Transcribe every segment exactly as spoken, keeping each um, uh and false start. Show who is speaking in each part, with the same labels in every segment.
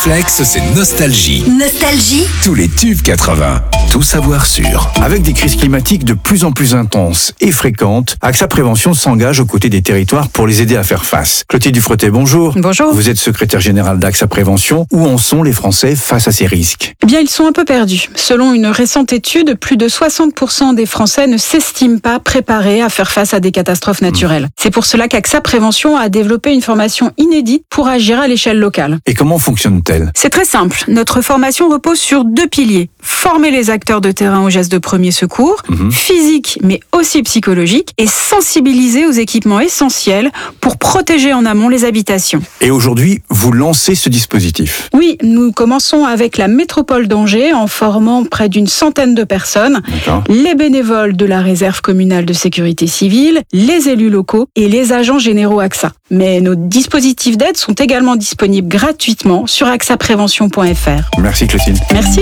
Speaker 1: Flex, c'est nostalgie.
Speaker 2: Nostalgie.
Speaker 1: Tous les tubes quatre-vingts. Tout savoir sur.
Speaker 3: Avec des crises climatiques de plus en plus intenses et fréquentes, AXA Prévention s'engage aux côtés des territoires pour les aider à faire face. Clotilde Dufretet, bonjour.
Speaker 4: Bonjour.
Speaker 3: Vous êtes secrétaire générale d'AXA Prévention. Où en sont les Français face à ces risques ?
Speaker 4: Eh bien, ils sont un peu perdus. Selon une récente étude, plus de soixante pour cent des Français ne s'estiment pas préparés à faire face à des catastrophes naturelles. Mmh. C'est pour cela qu'AXA Prévention a développé une formation inédite pour agir à l'échelle locale.
Speaker 3: Et comment fonctionne-t-elle ?
Speaker 4: C'est très simple. Notre formation repose sur deux piliers. Former les acteurs de terrain aux gestes de premier secours, mmh. physiques mais aussi psychologiques, et sensibiliser aux équipements essentiels pour protéger en amont les habitations.
Speaker 3: Et aujourd'hui, vous lancez ce dispositif ?
Speaker 4: Oui, nous commençons avec la métropole d'Angers en formant près d'une centaine de personnes,
Speaker 3: D'accord.
Speaker 4: les bénévoles de la réserve communale de sécurité civile, les élus locaux et les agents généraux AXA. Mais nos dispositifs d'aide sont également disponibles gratuitement sur axa prévention point f r.
Speaker 3: Merci Clotilde.
Speaker 4: Merci.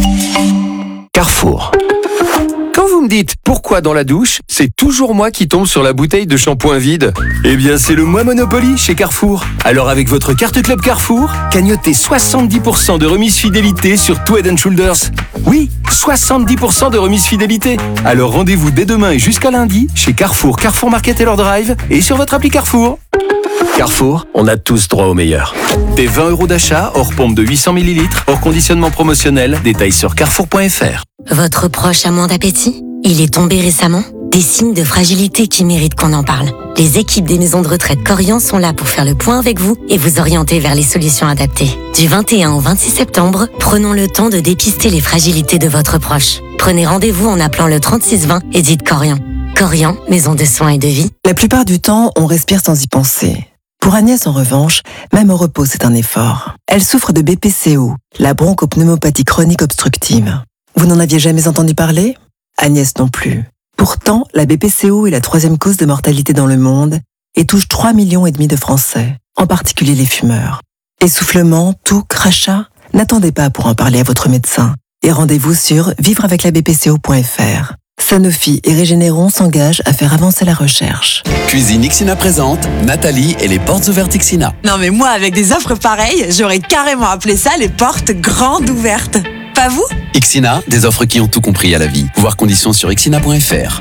Speaker 5: Carrefour. Quand vous me dites pourquoi dans la douche, c'est toujours moi qui tombe sur la bouteille de shampoing vide. Eh bien, c'est le mois Monopoly chez Carrefour. Alors avec votre carte Club Carrefour, cagnotez soixante-dix pour cent de remise fidélité sur tout Head and Shoulders. Oui, soixante-dix pour cent de remise fidélité. Alors rendez-vous dès demain et jusqu'à lundi chez Carrefour, Carrefour Market et leur Drive et sur votre appli Carrefour. Carrefour, on a tous droit au meilleur. Des vingt euros d'achat, hors pompe de huit cents millilitres, hors conditionnement promotionnel, détails sur carrefour point f r.
Speaker 2: Votre proche a moins d'appétit ? Il est tombé récemment ? Des signes de fragilité qui méritent qu'on en parle. Les équipes des maisons de retraite Corian sont là pour faire le point avec vous et vous orienter vers les solutions adaptées. Du vingt et un au vingt-six septembre, prenons le temps de dépister les fragilités de votre proche. Prenez rendez-vous en appelant le trente-six vingt et dites Corian. Corian, maison de soins et de vie.
Speaker 6: La plupart du temps, on respire sans y penser. Pour Agnès, en revanche, même au repos, c'est un effort. Elle souffre de B P C O, la bronchopneumopathie chronique obstructive. Vous n'en aviez jamais entendu parler ? Agnès non plus. Pourtant, la B P C O est la troisième cause de mortalité dans le monde et touche trois millions et demi de Français, en particulier les fumeurs. Essoufflement, toux, crachat ? N'attendez pas pour en parler à votre médecin et rendez-vous sur vivre avec la b p c o point f r. Sanofi et Régénéron s'engagent à faire avancer la recherche.
Speaker 1: Cuisine Ixina présente Nathalie et les portes ouvertes Ixina.
Speaker 7: Non mais moi, avec des offres pareilles, j'aurais carrément appelé ça les portes grandes ouvertes. Pas vous ?
Speaker 1: Ixina, des offres qui ont tout compris à la vie. Voir conditions sur ixina point f r.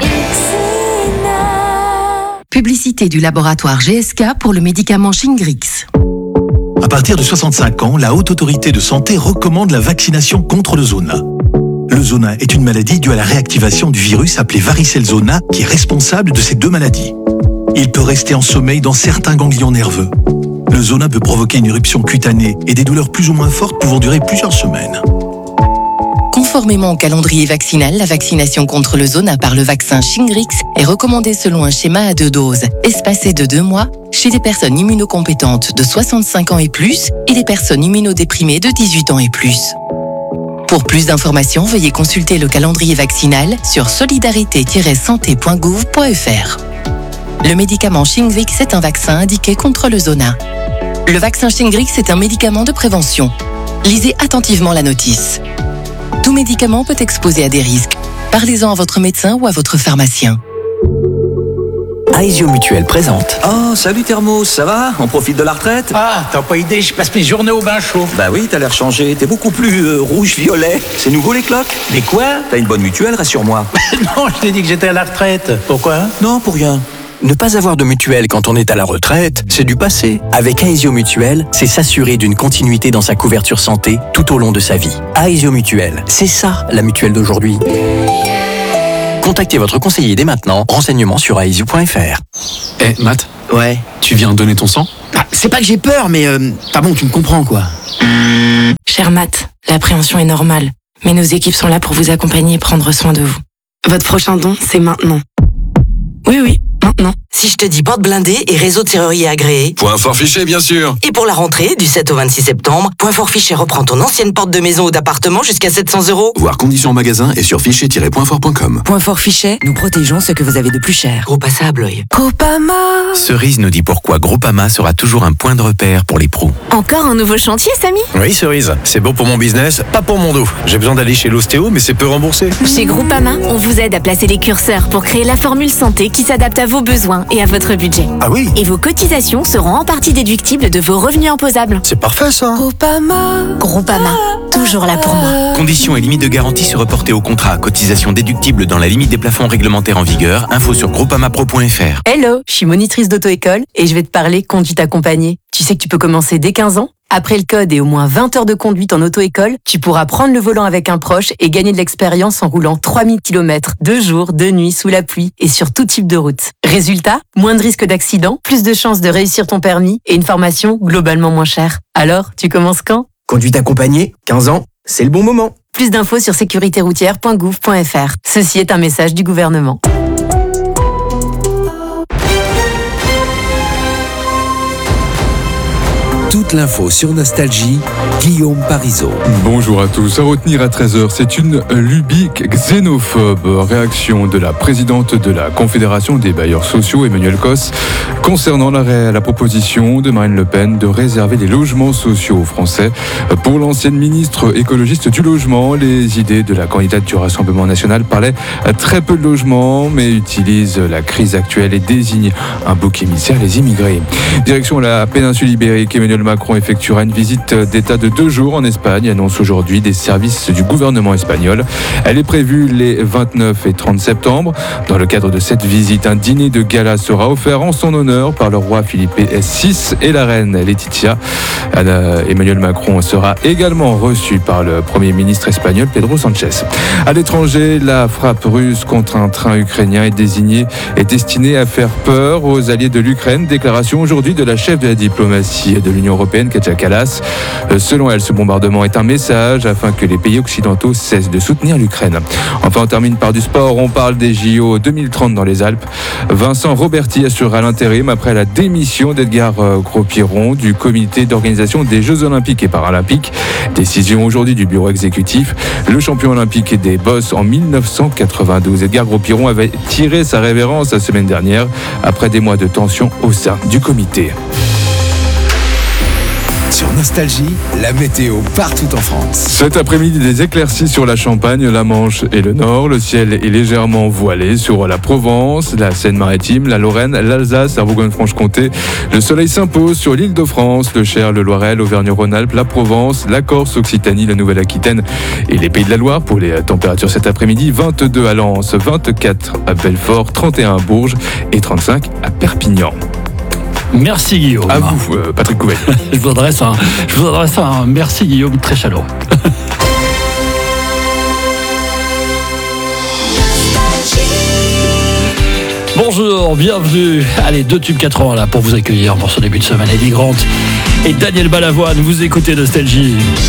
Speaker 8: Publicité du laboratoire G S K pour le médicament Shingrix.
Speaker 9: À partir de soixante-cinq ans, la Haute Autorité de Santé recommande la vaccination contre le zona. Le zona est une maladie due à la réactivation du virus appelé varicelle zona qui est responsable de ces deux maladies. Il peut rester en sommeil dans certains ganglions nerveux. Le zona peut provoquer une éruption cutanée et des douleurs plus ou moins fortes pouvant durer plusieurs semaines.
Speaker 8: Conformément au calendrier vaccinal, la vaccination contre le zona par le vaccin Shingrix est recommandée selon un schéma à deux doses, espacé de deux mois, chez des personnes immunocompétentes de soixante-cinq ans et plus et des personnes immunodéprimées de dix-huit ans et plus. Pour plus d'informations, veuillez consulter le calendrier vaccinal sur solidarité tiret santé point gouv point f r. Le médicament Shingrix est un vaccin indiqué contre le zona. Le vaccin Shingrix est un médicament de prévention. Lisez attentivement la notice. Tout médicament peut exposer à des risques. Parlez-en à votre médecin ou à votre pharmacien.
Speaker 5: Aesio Mutuel présente.
Speaker 10: Oh, salut Thermos, ça va ? On profite de la retraite ?
Speaker 11: Ah, t'as pas idée, je passe mes journées au bain chaud.
Speaker 10: Bah oui, t'as l'air changé, t'es beaucoup plus euh, rouge-violet. C'est nouveau les cloques ?
Speaker 11: Mais quoi ?
Speaker 10: T'as une bonne mutuelle, rassure-moi.
Speaker 11: Non, je t'ai dit que j'étais à la retraite. Pourquoi ?
Speaker 10: Non, pour rien.
Speaker 5: Ne pas avoir de mutuelle quand on est à la retraite, c'est du passé. Avec Aesio Mutuel, c'est s'assurer d'une continuité dans sa couverture santé tout au long de sa vie. Aesio Mutuel, c'est ça la mutuelle d'aujourd'hui. Contactez votre conseiller dès maintenant. Renseignements sur aesio point f r.
Speaker 12: Eh, hey, Matt ?
Speaker 13: Ouais.
Speaker 12: Tu viens donner ton sang ?
Speaker 13: Ah, c'est pas que j'ai peur, mais euh, pas bon, tu me comprends quoi.
Speaker 14: Cher Matt, l'appréhension est normale, mais nos équipes sont là pour vous accompagner et prendre soin de vous. Votre prochain don, c'est maintenant. Oui, oui, maintenant.
Speaker 15: Si je te dis porte blindée et réseau de serrurier agréé.
Speaker 1: Point fort fiché, bien sûr.
Speaker 15: Et pour la rentrée, du sept au vingt-six septembre, Point fort fiché reprend ton ancienne porte de maison ou d'appartement jusqu'à sept cents euros.
Speaker 1: Voir conditions en magasin et sur fichier tiret point fort point com.
Speaker 15: Point fort fichet, nous protégeons ce que vous avez de plus cher. Groupe A S A à Blois.
Speaker 2: Groupama.
Speaker 16: Cerise nous dit pourquoi Groupama sera toujours un point de repère pour les pros.
Speaker 2: Encore un nouveau chantier, Samy ?
Speaker 16: Oui, Cerise, c'est bon pour mon business, pas pour mon dos. J'ai besoin d'aller chez l'ostéo, mais c'est peu remboursé.
Speaker 2: Chez Groupama, on vous aide à placer les curseurs pour créer la formule santé qui s'adapte à vos besoins.
Speaker 17: hein, et à votre budget.
Speaker 16: Ah oui?
Speaker 17: Et vos cotisations seront en partie déductibles de vos revenus imposables.
Speaker 16: C'est parfait ça.
Speaker 17: Groupama. Groupama. Toujours là pour moi.
Speaker 18: Conditions et limites de garantie se reporter au contrat. Cotisation déductible dans la limite des plafonds réglementaires en vigueur. Info sur groupamapro point f r.
Speaker 19: Hello, je suis monitrice d'auto-école et je vais te parler conduite accompagnée. Tu sais que tu peux commencer dès quinze ans? Après le code et au moins vingt heures de conduite en auto-école, tu pourras prendre le volant avec un proche et gagner de l'expérience en roulant trois mille kilomètres, de jour, de nuit, sous la pluie et sur tout type de route. Résultat, moins de risques d'accident, plus de chances de réussir ton permis et une formation globalement moins chère. Alors, tu commences quand?
Speaker 13: Conduite accompagnée, quinze ans, c'est le bon moment.
Speaker 19: Plus d'infos sur sécurité routière point gouv point f r. Ceci est un message du gouvernement.
Speaker 20: Toute l'info sur Nostalgie, Guillaume Parisot.
Speaker 21: Bonjour à tous. À retenir à treize heures, c'est une lubie xénophobe. Réaction de la présidente de la Confédération des bailleurs sociaux, Emmanuelle Cos, concernant la, ré- la proposition de Marine Le Pen de réserver les logements sociaux aux Français. Pour l'ancienne ministre écologiste du logement, les idées de la candidate du Rassemblement national parlaient très peu de logements, mais utilisent la crise actuelle et désignent un bouc émissaire, les immigrés. Direction la péninsule ibérique, Emmanuel Macron effectuera une visite d'État de deux jours en Espagne, annonce aujourd'hui des services du gouvernement espagnol. Elle est prévue les vingt-neuf et trente septembre. Dans le cadre de cette visite, un dîner de gala sera offert en son honneur par le roi Philippe six et la reine Laetitia. Emmanuel Macron sera également reçu par le Premier ministre espagnol Pedro Sánchez. À l'étranger, la frappe russe contre un train ukrainien est désignée est destinée à faire peur aux alliés de l'Ukraine. Déclaration aujourd'hui de la chef de la diplomatie de l'Union européenne, Kaja Kallas. Selon elle, ce bombardement est un message afin que les pays occidentaux cessent de soutenir l'Ukraine. Enfin, on termine par du sport. On parle des J O deux mille trente dans les Alpes. Vincent Roberti assurera l'intérim après la démission d'Edgar Gros-Piron du comité d'organisation des Jeux Olympiques et Paralympiques. Décision aujourd'hui du bureau exécutif. Le champion olympique des bosses en dix-neuf cent quatre-vingt-douze, Edgar Gros-Piron avait tiré sa révérence la semaine dernière après des mois de tension au sein du comité.
Speaker 20: Sur Nostalgie, la météo partout en France.
Speaker 21: Cet après-midi, des éclaircies sur la Champagne, la Manche et le Nord. Le ciel est légèrement voilé sur la Provence, la Seine-Maritime, la Lorraine, l'Alsace, la Bourgogne-Franche-Comté. Le soleil s'impose sur l'Île-de-France, le Cher, le Loiret, l'Auvergne-Rhône-Alpes, la Provence, la Corse, Occitanie, la Nouvelle-Aquitaine et les Pays de la Loire. Pour les températures cet après-midi, vingt-deux à Lens, vingt-quatre à Belfort, trente et un à Bourges et trente-cinq à Perpignan.
Speaker 22: Merci Guillaume.
Speaker 21: À vous, euh, Patrick Couvet.
Speaker 22: je vous adresse un, je vous adresse un merci Guillaume très chaleureux. Bonjour, bienvenue. Allez, deux tubes quatre-vingts là pour vous accueillir pour ce début de semaine. Eddie Grant et Daniel Balavoine, vous écoutez Nostalgie.